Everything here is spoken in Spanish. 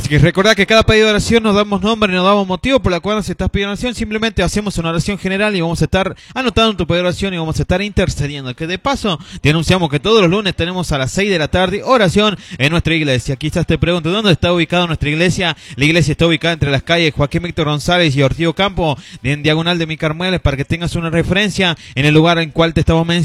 Así que recordá que cada pedido de oración nos damos nombre, nos damos motivo por la cual nos estás pidiendo oración. Simplemente hacemos una oración general y vamos a estar anotando tu pedido de oración y vamos a estar intercediendo. Que de paso te anunciamos que todos los lunes tenemos a las 6 de la tarde oración en nuestra iglesia. Quizás te pregunto, ¿dónde está ubicada nuestra iglesia? La iglesia está ubicada entre las calles Joaquín Víctor González y Ortigo Campo, en diagonal de Mi Carmeles, para que tengas una referencia en el lugar en cual te estamos mencionando.